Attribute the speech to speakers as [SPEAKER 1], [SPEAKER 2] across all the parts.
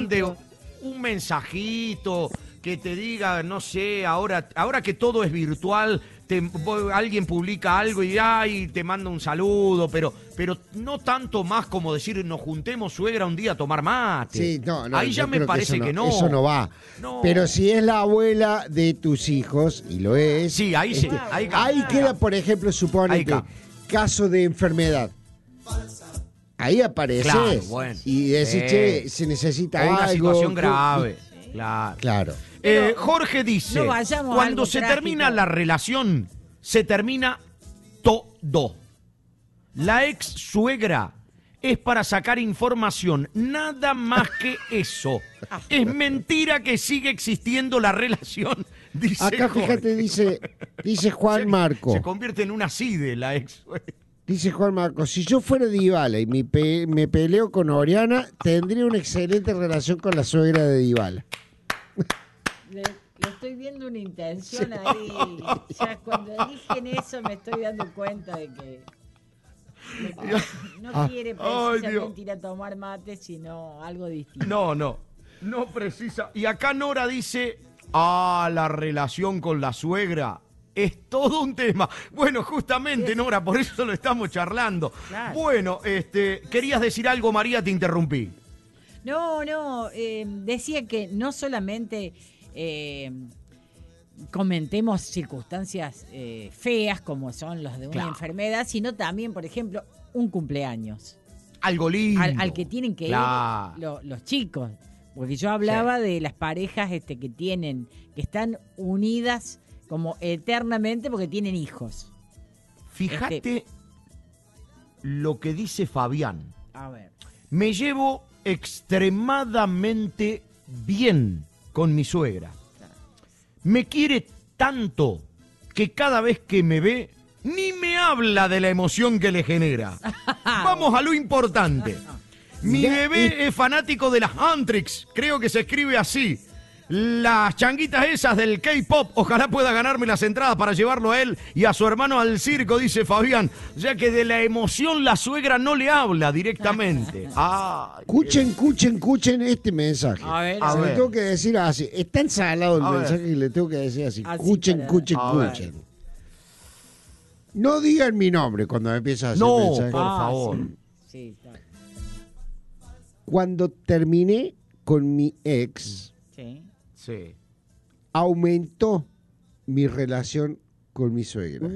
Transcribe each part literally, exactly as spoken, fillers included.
[SPEAKER 1] mande un mensajito, que te diga, no sé, ahora, ahora que todo es virtual, te, alguien publica algo y ay, te manda un saludo, pero, pero no tanto más como decir, nos juntemos, suegra, un día a tomar mate.
[SPEAKER 2] Sí, no, no,
[SPEAKER 1] ahí ya me parece que no,
[SPEAKER 2] que no. Eso no va.
[SPEAKER 1] No.
[SPEAKER 2] Pero si es la abuela de tus hijos, y lo es.
[SPEAKER 1] Sí, ahí sí.
[SPEAKER 2] Este,
[SPEAKER 1] Ahí,
[SPEAKER 2] ahí queda, por ejemplo, suponete, caso de enfermedad. Ahí apareces
[SPEAKER 1] claro, bueno,
[SPEAKER 2] y decís,
[SPEAKER 1] sí.
[SPEAKER 2] che, se necesita
[SPEAKER 1] o una
[SPEAKER 2] algo.
[SPEAKER 1] situación grave. Sí. Claro.
[SPEAKER 2] Claro.
[SPEAKER 1] Eh, Jorge dice,
[SPEAKER 3] no
[SPEAKER 1] cuando se
[SPEAKER 3] trágico.
[SPEAKER 1] termina la relación, se termina todo. La ex suegra es para sacar información, nada más que eso. Es mentira que sigue existiendo la relación, dice
[SPEAKER 2] Acá,
[SPEAKER 1] Jorge.
[SPEAKER 2] fíjate, dice, dice Juan
[SPEAKER 1] se,
[SPEAKER 2] Marco.
[SPEAKER 1] Se convierte en una CIDE la ex suegra.
[SPEAKER 2] Dice Juan Marco, si yo fuera Dybala y me, pe me peleo con Oriana, tendría una excelente relación con la suegra de Dybala.
[SPEAKER 3] Le, le estoy viendo una intención ahí. Ya cuando eligen eso me estoy dando cuenta de que no, no
[SPEAKER 2] Ah.
[SPEAKER 3] quiere
[SPEAKER 1] Ay,
[SPEAKER 3] precisamente ir a tomar mate, sino algo distinto.
[SPEAKER 1] No, no, no precisa. Y acá Nora dice, ah, la relación con la suegra es todo un tema. Bueno, justamente, Nora, por eso lo estamos charlando.
[SPEAKER 3] Claro.
[SPEAKER 1] Bueno, este, querías decir algo, María, te interrumpí.
[SPEAKER 3] No, no, eh, decía que no solamente eh, comentemos circunstancias eh, feas como son los de una
[SPEAKER 1] Claro.
[SPEAKER 3] enfermedad, sino también, por ejemplo, un cumpleaños.
[SPEAKER 1] Algo lindo.
[SPEAKER 3] Al, al que tienen que
[SPEAKER 1] Claro.
[SPEAKER 3] ir lo- los chicos. Porque yo hablaba sí. de las parejas este, que tienen, que están unidas como eternamente porque tienen hijos.
[SPEAKER 1] Fíjate
[SPEAKER 3] Este,
[SPEAKER 1] lo que dice Fabián.
[SPEAKER 3] a ver.
[SPEAKER 1] Me llevo extremadamente bien con mi suegra. Me quiere tanto que cada vez que me ve, ni me habla de la emoción que le genera. Vamos a lo importante. Mi bebé es fanático de las Antrix, creo que se escribe así. Las changuitas esas del K-pop, ojalá pueda ganarme las entradas para llevarlo a él y a su hermano al circo, dice Fabián, ya que de la emoción la suegra no le habla directamente. Ah,
[SPEAKER 2] escuchen, escuchen, escuchen este mensaje.
[SPEAKER 3] A ver,
[SPEAKER 1] a
[SPEAKER 2] Se
[SPEAKER 1] ver.
[SPEAKER 2] lo tengo que decir así. Es tan salado el
[SPEAKER 1] A
[SPEAKER 2] mensaje
[SPEAKER 1] ver.
[SPEAKER 2] que le tengo que decir así.
[SPEAKER 3] Así
[SPEAKER 2] Escuchen,
[SPEAKER 3] para-
[SPEAKER 2] escuchen,
[SPEAKER 1] A ver.
[SPEAKER 2] escuchen. No digan mi nombre cuando me empiezas a hacer
[SPEAKER 1] No,
[SPEAKER 2] mensaje.
[SPEAKER 1] por
[SPEAKER 3] Ah,
[SPEAKER 1] favor.
[SPEAKER 3] Sí, sí, está.
[SPEAKER 2] Cuando terminé con mi ex,
[SPEAKER 3] Sí.
[SPEAKER 1] Sí.
[SPEAKER 2] aumentó mi relación con mi suegra.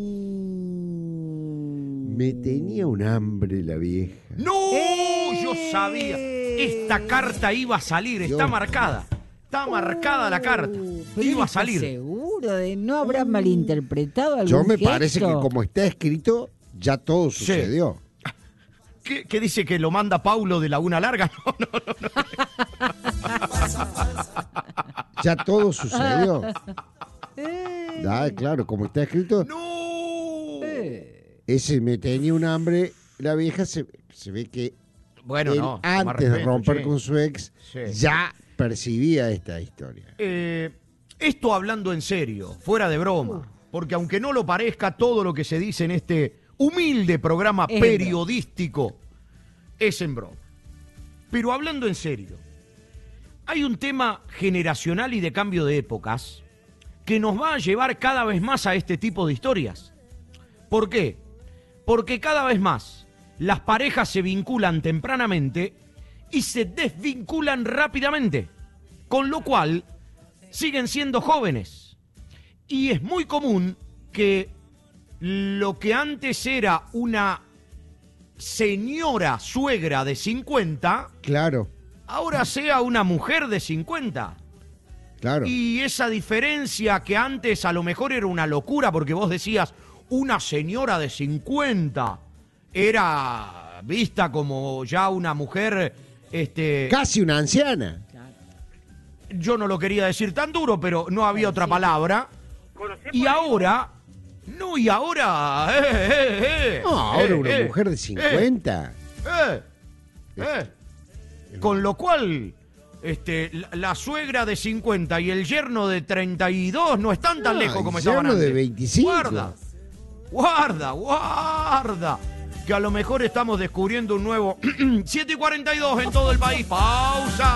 [SPEAKER 1] Uh.
[SPEAKER 2] Me tenía un hambre la vieja.
[SPEAKER 1] ¡No! Yo sabía. Esta carta iba a salir, está
[SPEAKER 2] Dios.
[SPEAKER 1] marcada. Está marcada la carta.
[SPEAKER 3] Uh, pero
[SPEAKER 1] Iba a
[SPEAKER 3] ¿estás
[SPEAKER 1] salir.
[SPEAKER 3] seguro de no habrá malinterpretado algún
[SPEAKER 2] Yo me
[SPEAKER 3] gesto?
[SPEAKER 2] parece que como está escrito, ya todo sucedió.
[SPEAKER 1] ¿Qué, qué dice que lo manda Paulo de Laguna Larga? No, no, no.
[SPEAKER 2] Ya todo sucedió. Ah, claro, como está escrito,
[SPEAKER 1] ¡No!
[SPEAKER 2] ese me tenía un hambre, la vieja se, se ve que
[SPEAKER 1] Bueno,
[SPEAKER 2] él,
[SPEAKER 1] no. más
[SPEAKER 2] antes de
[SPEAKER 1] respeto,
[SPEAKER 2] romper
[SPEAKER 1] sí.
[SPEAKER 2] con su ex,
[SPEAKER 1] Sí.
[SPEAKER 2] ya percibía esta historia.
[SPEAKER 1] Eh, esto hablando en serio, fuera de broma, porque aunque no lo parezca, todo lo que se dice en este humilde programa
[SPEAKER 3] Es en
[SPEAKER 1] periodístico es en broma. Pero hablando en serio, hay un tema generacional y de cambio de épocas que nos va a llevar cada vez más a este tipo de historias. ¿Por qué? Porque cada vez más las parejas se vinculan tempranamente y se desvinculan rápidamente, con lo cual siguen siendo jóvenes. Y es muy común que lo que antes era una señora suegra de cincuenta,
[SPEAKER 2] Claro,
[SPEAKER 1] ahora sea una mujer de cincuenta.
[SPEAKER 2] claro.
[SPEAKER 1] Y esa diferencia que antes a lo mejor era una locura, porque vos decías, una señora de cincuenta era vista como ya una mujer, este,
[SPEAKER 2] Casi una anciana.
[SPEAKER 1] yo no lo quería decir tan duro, pero no había otra
[SPEAKER 3] sí.
[SPEAKER 1] palabra. Y ahora, no, y ahora, eh, eh, eh,
[SPEAKER 2] No, ahora
[SPEAKER 1] eh,
[SPEAKER 2] una
[SPEAKER 1] eh,
[SPEAKER 2] mujer de cincuenta.
[SPEAKER 1] eh, eh. Con lo cual, este, la, la suegra de cincuenta y el yerno de treinta y dos no están tan
[SPEAKER 2] No,
[SPEAKER 1] lejos como
[SPEAKER 2] el
[SPEAKER 1] estaban
[SPEAKER 2] yerno de
[SPEAKER 1] antes.
[SPEAKER 2] veinticinco.
[SPEAKER 1] Guarda, guarda, guarda. Que a lo mejor estamos descubriendo un nuevo siete y cuarenta y dos en todo el país. Pausa.